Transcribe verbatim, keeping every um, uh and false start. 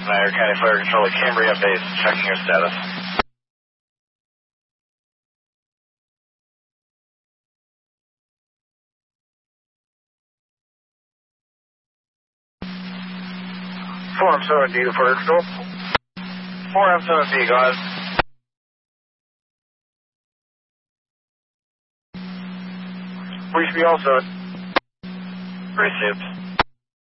Niagara County Fire Control at Cambria Base, checking your status. four M seven D to Fire Control. four M seven D, go ahead. Reach me also. Received.